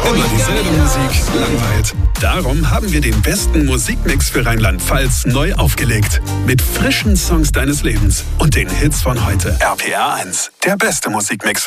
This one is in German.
Immer dieselbe Musik langweilt. Darum haben wir den besten Musikmix für Rheinland-Pfalz neu aufgelegt. Mit frischen Songs deines Lebens und den Hits von heute. RPR 1, der beste Musikmix.